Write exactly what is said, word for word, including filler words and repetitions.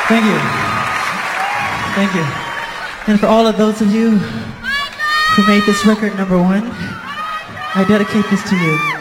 Thank you. Thank you. And for all of those of you who made this record number one, I dedicate this to you.